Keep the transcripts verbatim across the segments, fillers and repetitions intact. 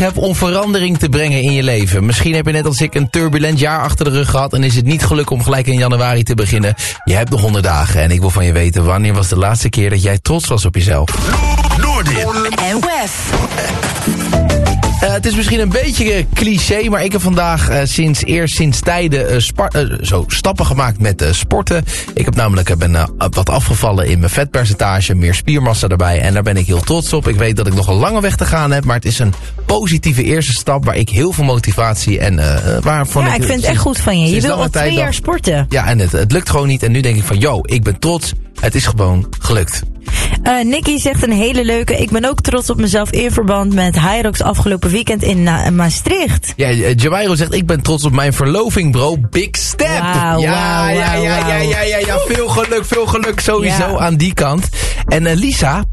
hebt om verandering te brengen in je leven. Misschien heb je net als ik een turbulent jaar achter de rug gehad en is het niet gelukt om gelijk in januari te beginnen. Je hebt nog honderd dagen en ik wil van je weten, wanneer was de laatste keer dat jij trots was op jezelf? Noordin en Wef. Uh, het is misschien een beetje cliché, maar ik heb vandaag uh, sinds eerst sinds tijden uh, spar- uh, zo stappen gemaakt met uh, sporten. Ik heb namelijk uh, ben, uh, wat afgevallen in mijn vetpercentage, meer spiermassa erbij en daar ben ik heel trots op. Ik weet dat ik nog een lange weg te gaan heb, maar het is een positieve eerste stap waar ik heel veel motivatie en uh, waarvan ja, ik... ik vind het echt goed van je. Je wil al twee jaar sporten. Ja, en het, het lukt gewoon niet en nu denk ik van, yo, ik ben trots. Het is gewoon gelukt. Uh, Nicky zegt een hele leuke. Ik ben ook trots op mezelf in verband met Hyrox afgelopen weekend in uh, Maastricht. Ja, Jamairo zegt, ik ben trots op mijn verloving, bro. Big step. Wow, ja, wow, ja, wow, ja, ja, ja, ja, ja. Veel geluk, veel geluk sowieso ja. aan die kant. En uh, Lisa...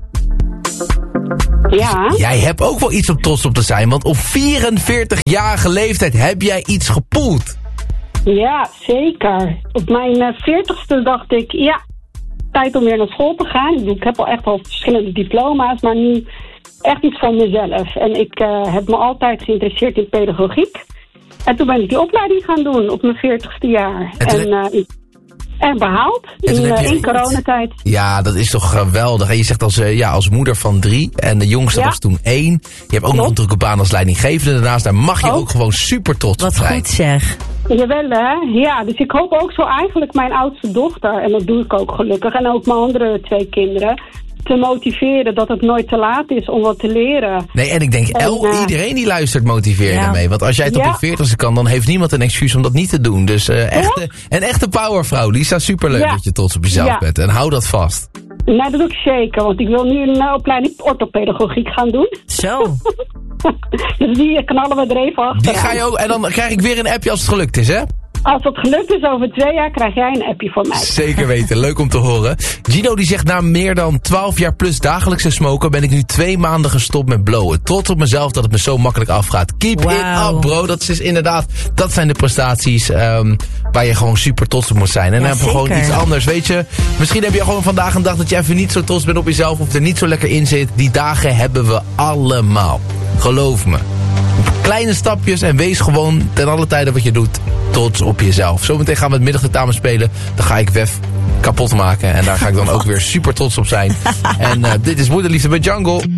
Ja? Jij hebt ook wel iets om trots op te zijn, want op vierenveertigjarige leeftijd heb jij iets gepoeld. Ja, zeker. Op mijn veertigste dacht ik, ja, tijd om weer naar school te gaan. Ik heb al echt al verschillende diploma's, maar nu echt iets van mezelf. En ik uh, heb me altijd geïnteresseerd in pedagogiek. En toen ben ik die opleiding gaan doen op mijn veertigste jaar. En, en uh, En behaald in, in, uh, in coronatijd. Ja, dat is toch geweldig. En je zegt als, uh, ja, als moeder van drie en de jongste ja. was toen één. Je hebt ook Klopt. nog een drukke baan als leidinggevende daarnaast. Daar mag je ook, ook gewoon super trots op zijn. Wat goed zeg. Jawel hè, ja. Dus ik hoop ook zo eigenlijk mijn oudste dochter, en dat doe ik ook gelukkig, en ook mijn andere twee kinderen, te motiveren dat het nooit te laat is om wat te leren. Nee, en ik denk, en, el, uh, iedereen die luistert motiveer je ja. daarmee. Want als jij het ja. op je veertigste kan, dan heeft niemand een excuus om dat niet te doen. Dus uh, echte, ja. een echte powervrouw. Lisa, superleuk ja. dat je trots op jezelf ja. bent. En hou dat vast. Nou, dat doe ik zeker. Want ik wil nu een uh, opleiding orthopedagogiek gaan doen. Zo. Dus die knallen we er even achter. Die ga je ook, en dan krijg ik weer een appje als het gelukt is, hè? Als het gelukt is, over twee jaar krijg jij een appje van mij. Zeker weten, leuk om te horen. Gino die zegt, na meer dan twaalf jaar plus dagelijkse smoken ben ik nu twee maanden gestopt met blowen. Trots op mezelf dat het me zo makkelijk afgaat. Keep wow. it up, bro. Dat is inderdaad, dat zijn de prestaties um, waar je gewoon super trots op moet zijn. En ja, dan hebben we gewoon iets anders, weet je. Misschien heb je gewoon vandaag een dag dat je even niet zo trots bent op jezelf of er niet zo lekker in zit. Die dagen hebben we allemaal. Geloof me. Kleine stapjes en wees gewoon ten alle tijde wat je doet trots op jezelf. Zometeen gaan we het middagtentamen spelen. Dan ga ik Wef kapot maken. En daar ga ik dan ook weer super trots op zijn. En uh, dit is Moederliefde bij Jungle.